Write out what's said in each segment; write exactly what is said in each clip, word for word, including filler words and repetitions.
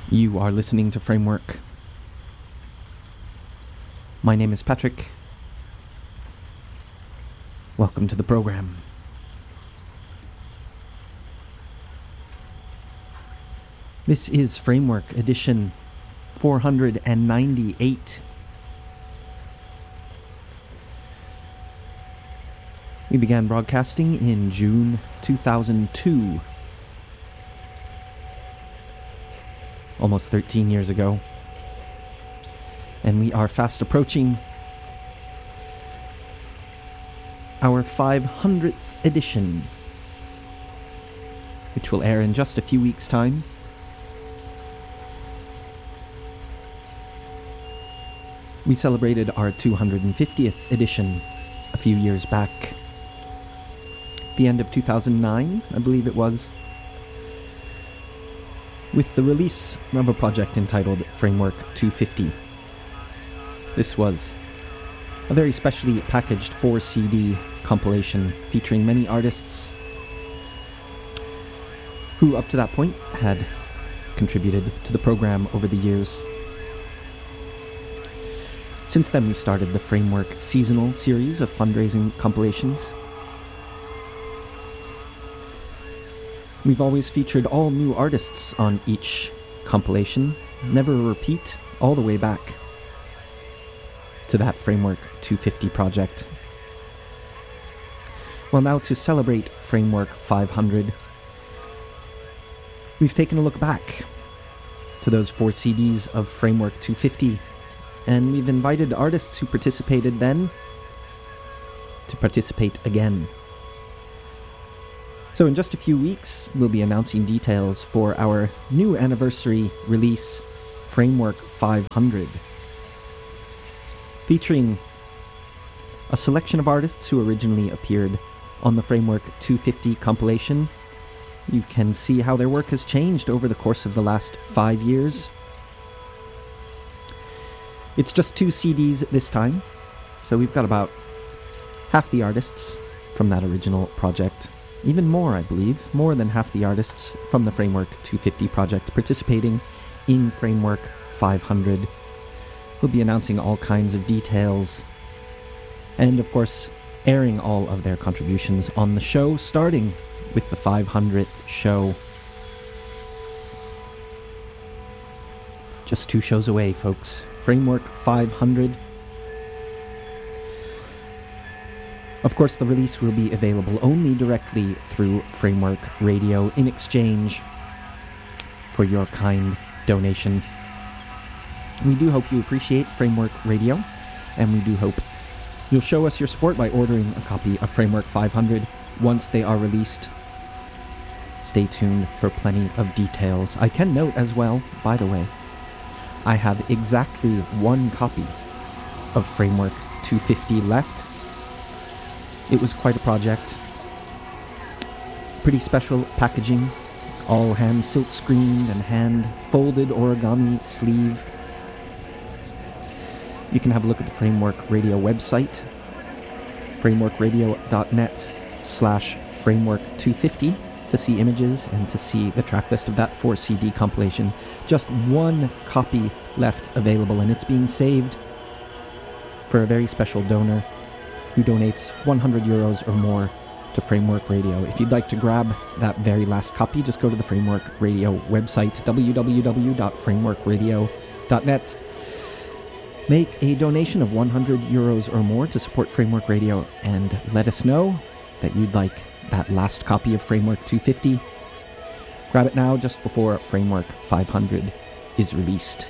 You are listening to Framework. My name is Patrick. Welcome to the program. This is Framework edition four hundred ninety-eight. We began broadcasting in June two thousand two. Almost thirteen years ago. And we are fast approaching our five hundredth edition, which will air in just a few weeks' time. We celebrated our two hundred fiftieth edition a few years back. The end of two thousand nine, I believe it was, with the release of a project entitled Framework two fifty. This was a very specially packaged four C D compilation featuring many artists who up to that point had contributed to the program over the years. Since then we started the Framework seasonal series of fundraising compilations. We've always featured all new artists on each compilation, never a repeat, all the way back to that Framework two fifty project. Well, now to celebrate Framework five hundred, we've taken a look back to those four C Ds of Framework two fifty, and we've invited artists who participated then to participate again. So in just a few weeks, we'll be announcing details for our new anniversary release, Framework five hundred, featuring a selection of artists who originally appeared on the Framework two fifty compilation. You can see how their work has changed over the course of the last five years. It's just two C Ds this time, so we've got about half the artists from that original project. Even more, I believe, more than half the artists from the Framework two fifty project participating in Framework five hundred. We'll be announcing all kinds of details and, of course, airing all of their contributions on the show, starting with the five hundredth show. Just two shows away, folks. Framework five hundred. Of course, the release will be available only directly through Framework Radio in exchange for your kind donation. We do hope you appreciate Framework Radio, and we do hope you'll show us your support by ordering a copy of Framework five hundred once they are released. Stay tuned for plenty of details. I can note as well, by the way, I have exactly one copy of Framework two fifty left. It was quite a project. Pretty special packaging, all hand silk screened and hand folded origami sleeve. You can have a look at the Framework Radio website, frameworkradio.net slash framework 250 to see images and to see the track list of that four C D compilation. Just one copy left available, and it's being saved for a very special donor who donates one hundred euros or more to Framework Radio. If you'd like to grab that very last copy, just go to the Framework Radio website, w w w dot framework radio dot net. Make a donation of one hundred euros or more to support Framework Radio, and let us know that you'd like that last copy of Framework two fifty. Grab it now, just before Framework five hundred is released.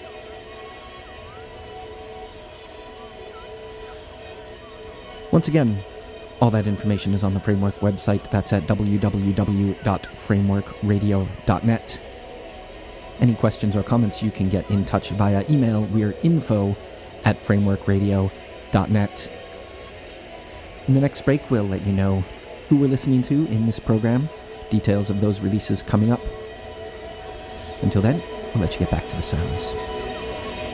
Once again, all that information is on the Framework website. That's at w w w dot framework radio dot net. Any questions or comments, you can get in touch via email. We're info at framework radio dot net. In the next break, we'll let you know who we're listening to in this program, details of those releases coming up. Until then, we'll let you get back to the sounds.